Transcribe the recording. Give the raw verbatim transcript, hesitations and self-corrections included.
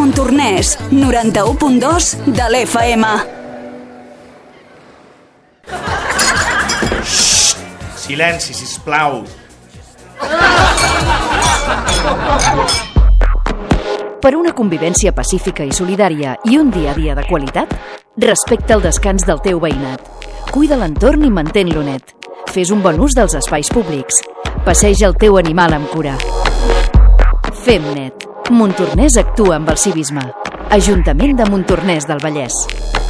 Montornès, noranta-u punt dos de l'F M. Xxxt! Silenci, sisplau. Per una convivència pacífica i solidària i un dia a dia de qualitat, respecta el descans del teu veïnat. Cuida l'entorn i mantén-lo net. Fes un bon ús dels espais públics. Passeja el teu animal amb cura. Fem net. Montornès actua amb el civisme. Ajuntament de Montornès del Vallès.